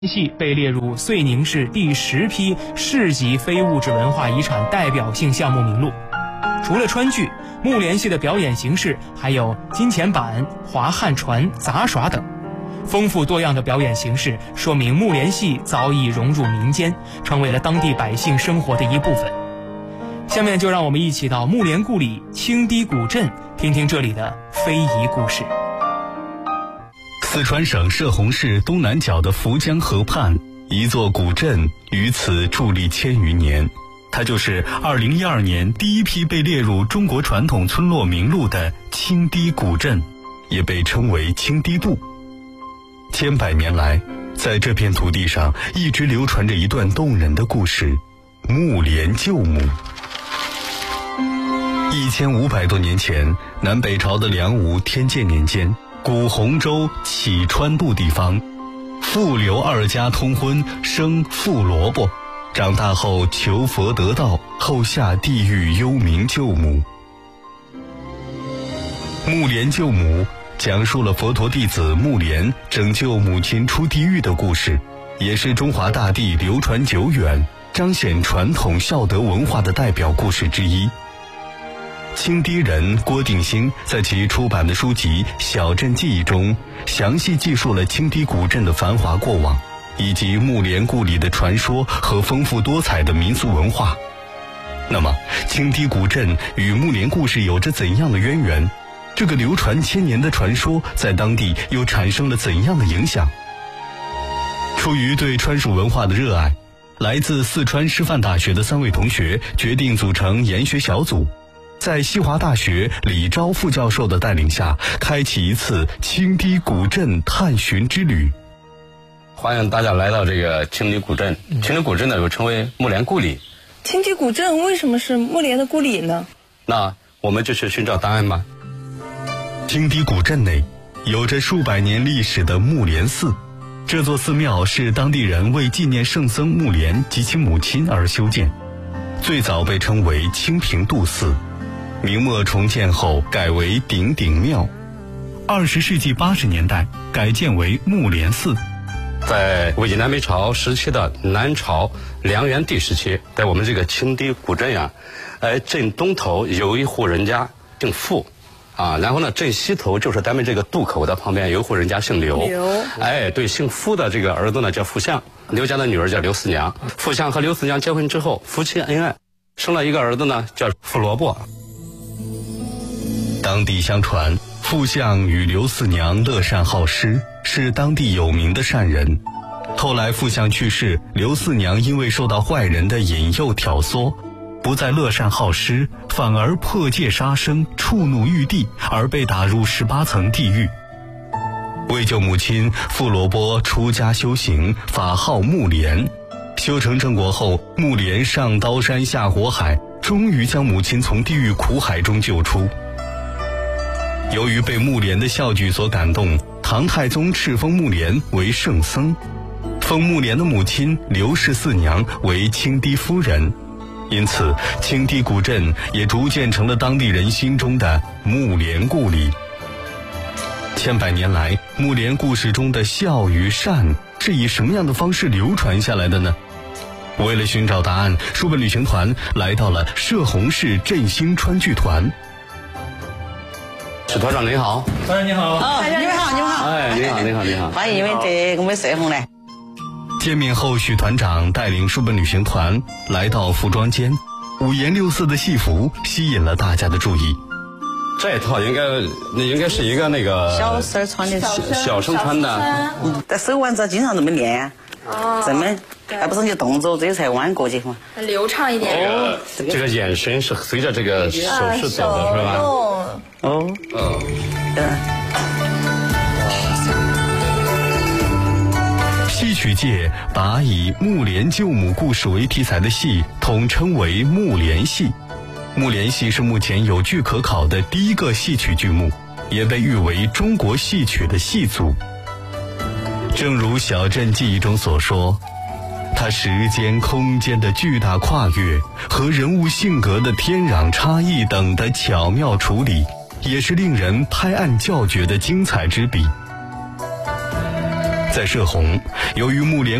系被列入遂宁市第10批市级非物质文化遗产代表性项目名录。除了川剧，木莲戏的表演形式还有金钱板、划汉船、杂耍等，丰富多样的表演形式说明木莲戏早已融入民间，成为了当地百姓生活的一部分。下面就让我们一起到木莲故里青堤古镇，听听这里的非遗故事。 四川省摄洪市东南角的涪江河畔，一座古镇于此伫立1000余年。它就是2012年第一批被列入中国传统村落名录的青堤古镇，也被称为青堤渡。千百年来，在这片土地上一直流传着一段动人的故事——木莲救母。1500多年前，南北朝的梁武天监年间，古洪州启川渡地方，傅刘2家通婚，生傅萝卜。长大后求佛得道，后下地狱幽冥救母。木莲救母讲述了佛陀弟子木莲拯救母亲出地狱的故事，也是中华大地流传久远、彰显传统孝德文化的代表故事之一。青堤人郭定兴在其出版的书籍《小镇记忆》中，详细记述了青堤古镇的繁华过往，以及木莲故里的传说和丰富多彩的民俗文化。那么，青堤古镇与木莲故事有着怎样的渊源？这个流传1000年的传说在当地又产生了怎样的影响？出于对川蜀文化的热爱，来自四川师范大学的3位同学决定组成研学小组，在西华大学李钊副教授的带领下，开启一次青堤古镇探寻之旅。 欢迎大家来到这个青堤古镇。青堤古镇呢，又称为木莲故里。 青堤古镇为什么是木莲的故里呢？ 那我们就去寻找答案吧。 青堤古镇内有着数百年历史的木莲寺，这座寺庙是当地人为纪念圣僧木莲及其母亲而修建，最早被称为清平渡寺，明末重建后改为鼎鼎庙，20世纪80年代改建为木莲寺。 在魏晋南北朝时期的南朝梁元帝时期，在我们这个青堤古镇呀，镇东头有一户人家姓傅啊，然后呢，镇西头就是咱们这个渡口的旁边有一户人家姓刘。对，姓傅的这个儿子呢叫傅相，刘家的女儿叫刘四娘。傅相和刘四娘结婚之后，夫妻恩爱，生了一个儿子呢叫傅萝卜。 当地相传，傅相与刘四娘乐善好施，是当地有名的善人。后来傅相去世，刘四娘因为受到坏人的引诱挑唆，不再乐善好施，反而破戒杀生，触怒玉帝，而被打入18层地狱。为救母亲，傅萝卜出家修行，法号木莲。修成正果后，木莲上刀山下火海，终于将母亲从地狱苦海中救出。由于被木莲的孝举所感动，唐太宗敕封木莲为圣僧，封木莲的母亲刘氏四娘为青堤夫人，因此青堤古镇也逐渐成了当地人心中的木莲故里。千百年来，木莲故事中的孝与善是以什么样的方式流传下来的呢？为了寻找答案，书本旅行团来到了摄洪市振兴川剧团。 史团长您好。 团长你好。 你们好，你们好。 你好。 欢迎我们摄洪来。 见面后，许团长带领书本旅行团来到服装间，五颜六色的戏服吸引了大家的注意。 这一套应该是一个那个小生穿的， 小生穿的。 在手腕子经常这么练呀，这么还不是你动作这才弯过去嘛， 流畅一点。 这个眼神是随着这个手势走的是吧？ 戏曲界把以木莲救母故事为题材的戏统称为木莲戏。木莲戏是目前有据可考的第一个戏曲剧目，也被誉为中国戏曲的戏祖。正如《小镇记忆》中所说，它时间空间的巨大跨越和人物性格的天壤差异等的巧妙处理，也是令人拍案叫绝的精彩之笔。 在射洪，由于木莲